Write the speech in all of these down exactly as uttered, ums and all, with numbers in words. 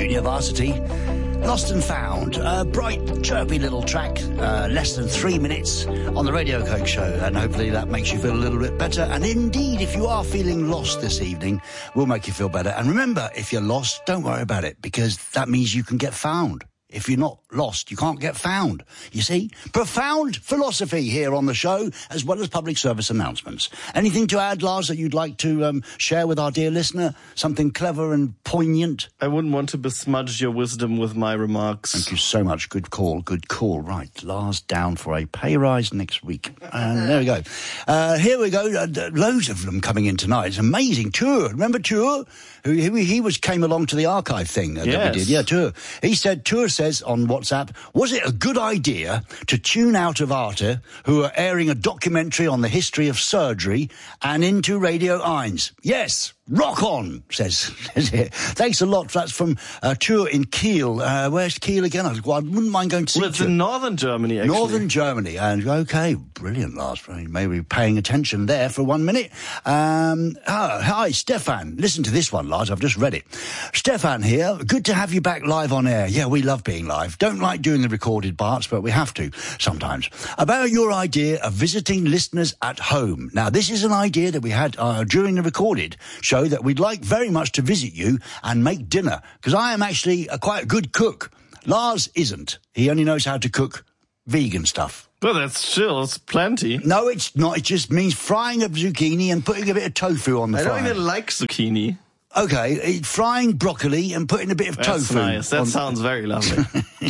Junior Varsity. Lost and Found, a bright, chirpy little track, uh, less than three minutes on the Radio Coke show, and hopefully that makes you feel a little bit better. And indeed, if you are feeling lost this evening, we'll make you feel better. And remember, if you're lost, don't worry about it, because that means you can get found. If you're not lost, you can't get found. You see? Profound philosophy here on the show, as well as public service announcements. Anything to add, Lars, that you'd like to um, share with our dear listener? Something clever and poignant? I wouldn't want to besmudge your wisdom with my remarks. Thank you so much. Good call. Good call. Right. Lars down for a pay rise next week. And there we go. Uh, here we go. Uh, loads of them coming in tonight. It's amazing. Tour. Remember Tour? Who he, he was came along to the archive thing uh, yes. that we did. Yeah, Tour. He said, Tour says on WhatsApp, was it a good idea to tune out of Arte, who are airing a documentary on the history of surgery, and into Radio Eins? Yes. Rock on, says, says here. Thanks a lot. That's from a uh, tour in Kiel. Uh, where's Kiel again? I, well, I wouldn't mind going to see Well, it's in northern Germany, actually. Northern Germany. And, okay, brilliant, Lars. Maybe paying attention there for one minute. Um, oh, hi, Stefan. Listen to this one, Lars. I've just read it. Stefan here. Good to have you back live on air. Yeah, we love being live. Don't like doing the recorded parts, but we have to sometimes. About your idea of visiting listeners at home. Now, this is an idea that we had uh, during the recorded show, that we'd like very much to visit you and make dinner, because I am actually a quite a good cook. Lars isn't. He only knows how to cook vegan stuff. Well, that's still, it's plenty. No, it's not. It just means frying a zucchini and putting a bit of tofu on the fire. I don't even like zucchini. Okay, frying broccoli and putting a bit of that's tofu. Nice. That on... sounds very lovely.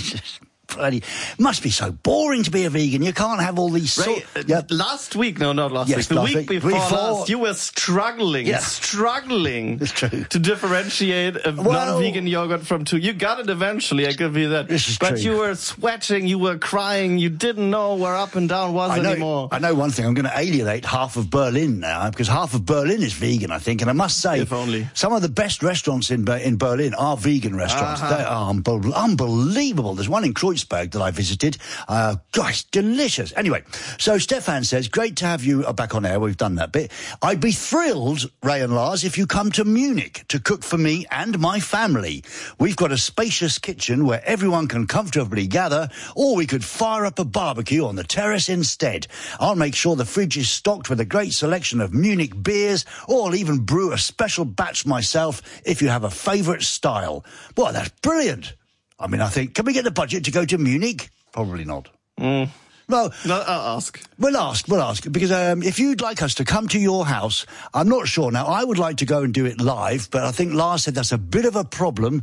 Bloody, must be so boring to be a vegan. You can't have all these... Ray, so- yeah. Last week, no, not last yes, week, the last week week. before, before last, you were struggling, yeah. struggling It's true. to differentiate a well, non-vegan yogurt from two. You got it eventually, I give you that. This is but true. you were sweating, you were crying, you didn't know where up and down was I know, anymore. I know one thing, I'm going to alienate half of Berlin now, because half of Berlin is vegan, I think, and I must say, if only. Some of the best restaurants in in Berlin are vegan restaurants. Uh-huh. They are unbe- unbelievable. There's one in Kreuzberg that I visited. Uh, gosh, delicious. Anyway, so Stefan says, great to have you back on air. We've done that bit. I'd be thrilled, Ray and Lars, if you come to Munich to cook for me and my family. We've got a spacious kitchen where everyone can comfortably gather, or we could fire up a barbecue on the terrace instead. I'll make sure the fridge is stocked with a great selection of Munich beers, or I'll even brew a special batch myself if you have a favourite style. Well, that's brilliant. I mean, I think, can we get the budget to go to Munich? Probably not. Mm. Well, no, I'll ask. We'll ask, we'll ask, because um, if you'd like us to come to your house, I'm not sure. Now, I would like to go and do it live, but I think Lars said that's a bit of a problem,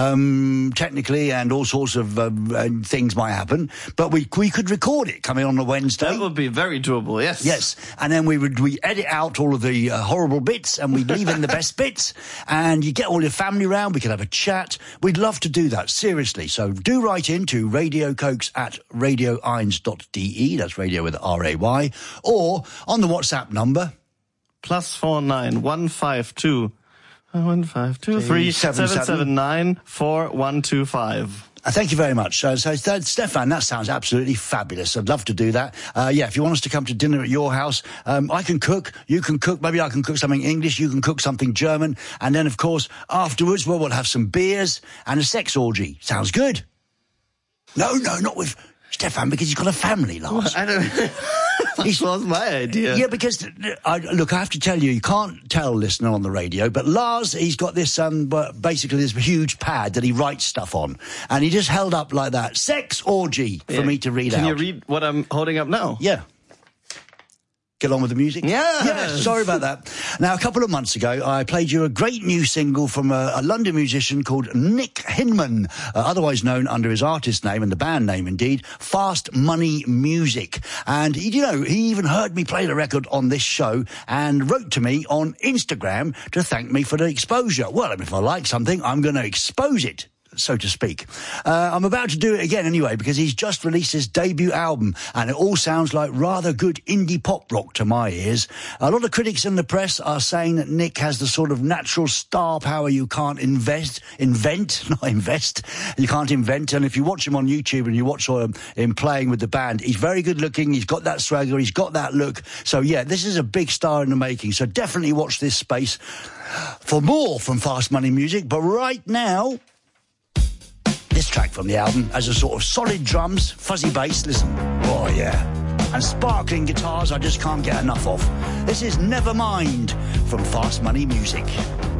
um, technically, and all sorts of um, things might happen. But we we could record it coming on a Wednesday. That would be very doable, yes. Yes, and then we would we edit out all of the uh, horrible bits, and we'd leave in the best bits, and you get all your family round, we could have a chat. We'd love to do that, seriously. So do write in to radiocokes at radio eins dot de, that's radio with R A Y, or on the WhatsApp number plus four nine one five two one five two three seven seven nine four one two five. Uh, thank you very much. Uh, so, that, Stefan, that sounds absolutely fabulous. I'd love to do that. Uh, yeah, if you want us to come to dinner at your house, um, I can cook, you can cook, maybe I can cook something English, you can cook something German, and then, of course, afterwards, well, we'll have some beers and a sex orgy. Sounds good. No, no, not with Stefan, because he's got a family, Lars. I don't... That was my idea. Yeah, because, I, look, I have to tell you, you can't tell listener on the radio, but Lars, he's got this, um, basically this huge pad that he writes stuff on, and he just held up like that, sex orgy, for yeah. me to read Can out. Can you read what I'm holding up now? Yeah. Get on with the music? Yes. Yeah, sorry about that. Now, a couple of months ago, I played you a great new single from a, a London musician called Nick Hinman, uh, otherwise known under his artist name and the band name, indeed, Fast Money Music. And, you know, he even heard me play the record on this show and wrote to me on Instagram to thank me for the exposure. Well, if I like something, I'm going to expose it, so to speak. Uh, I'm about to do it again anyway, because he's just released his debut album, and it all sounds like rather good indie pop rock to my ears. A lot of critics in the press are saying that Nick has the sort of natural star power you can't invest, invent, not invest, you can't invent. And if you watch him on YouTube and you watch him, him playing with the band, he's very good looking, he's got that swagger, he's got that look. So yeah, this is a big star in the making, so definitely watch this space for more from Fast Money Music. But right now, This track from the album has a sort of solid drums, fuzzy bass, listen, oh yeah, and sparkling guitars I just can't get enough of. This is Nevermind from Fast Money Music.